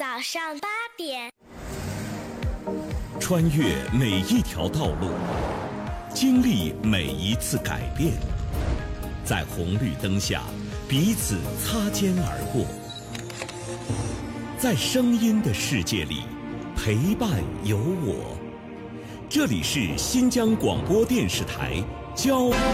早上8点， 穿越每一条道路，经历每一次改变，在红绿灯下彼此擦肩而过，在声音的世界里陪伴有我。这里是新疆广播电视台交